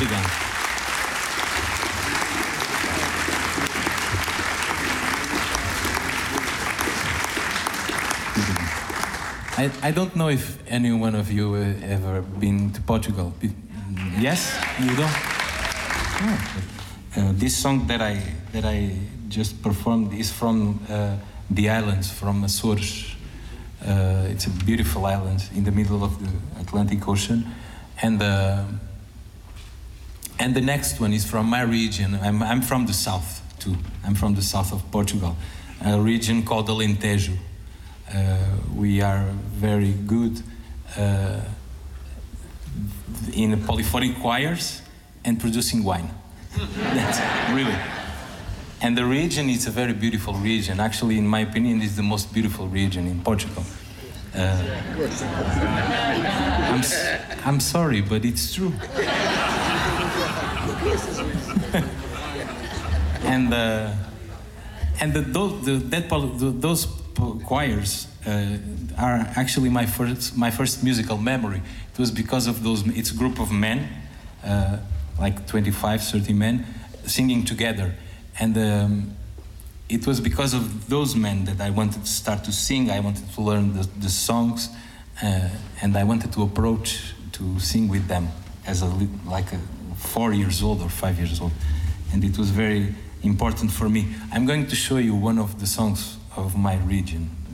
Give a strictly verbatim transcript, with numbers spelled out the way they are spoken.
Obrigado. I, I don't know if any one of you uh, ever been to Portugal. Yes? You don't? Oh. Uh, this song that I that I just performed is from uh, the islands, from Açores. Uh, it's a beautiful island in the middle of the Atlantic Ocean, and uh, and the next one is from my region. I'm I'm from the south too. I'm from the south of Portugal, a region called Alentejo. Uh, we are very good uh, in polyphonic choirs and producing wine. That's really. And the region is a very beautiful region. Actually, in my opinion, it's the most beautiful region in Portugal. Uh, I'm, I'm sorry, but it's true. and uh, and the, those, the, that, those choirs uh, are actually my first my first musical memory. It was because of those. It's a group of men, uh, like twenty-five, thirty men, singing together, and um, it was because of those men that I wanted to start to sing. I wanted to learn the, the songs, uh, and I wanted to approach to sing with them as a like a four years old or five years old, and it was very important for me. I'm going to show you one of the songs of my region.